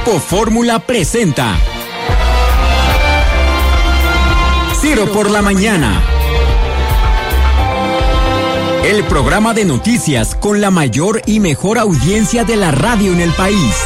Grupo Fórmula presenta Ciro por la Mañana, el programa de noticias con la mayor y mejor audiencia de la radio en el país.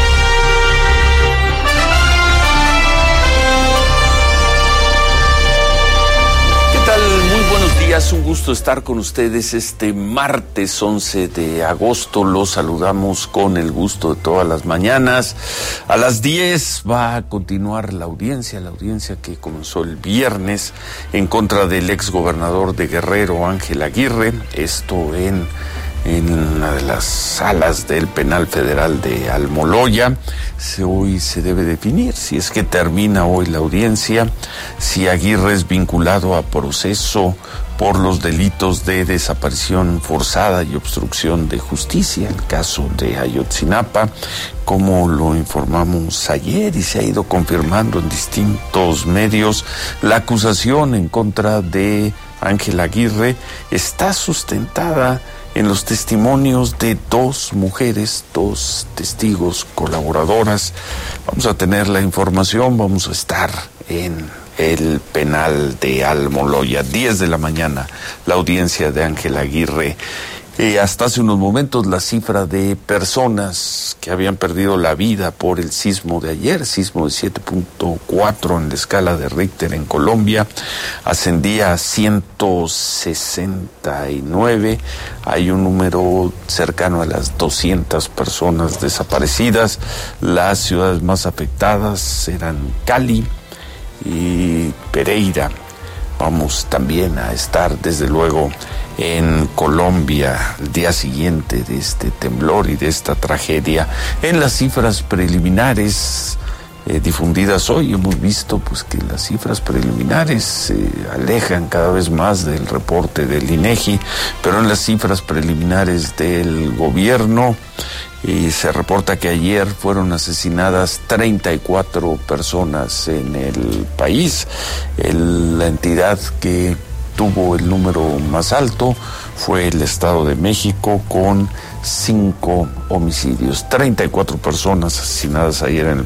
Muy buenos días, un gusto estar con ustedes este martes 11 de agosto. Los saludamos con el gusto de todas las mañanas. A las 10 va a continuar la audiencia que comenzó el viernes en contra del exgobernador de Guerrero, Ángel Aguirre. Esto en una de las salas del Penal Federal de Almoloya. Hoy se debe definir, si es que termina hoy la audiencia, si Aguirre es vinculado a proceso por los delitos de desaparición forzada y obstrucción de justicia, el caso de Ayotzinapa, como lo informamos ayer y se ha ido confirmando en distintos medios. La acusación en contra de Ángel Aguirre está sustentada en los testimonios de dos mujeres, dos testigos colaboradoras. Vamos a tener la información, vamos a estar en el penal de Almoloya, 10 de la mañana, la audiencia de Ángel Aguirre. Hasta hace unos momentos la cifra de personas que habían perdido la vida por el sismo de ayer, sismo de 7.4 en la escala de Richter en Colombia, ascendía a 169. Hay un número cercano a las 200 personas desaparecidas. Las ciudades más afectadas eran Cali y Pereira. Vamos también a estar, desde luego, en Colombia el día siguiente de este temblor y de esta tragedia. En las cifras preliminares difundidas hoy hemos visto pues que las cifras preliminares se alejan cada vez más del reporte del INEGI, pero en las cifras preliminares del gobierno se reporta que ayer fueron asesinadas 34 personas en el país. La entidad que tuvo el número más alto fue el Estado de México, con 5 homicidios, 34 personas asesinadas ayer en el